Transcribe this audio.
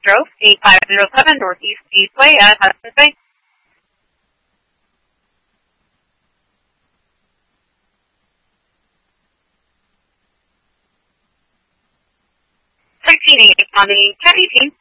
Grove, 8507 Northeast Eastway at Hudson's Bay. 13 on the 1018.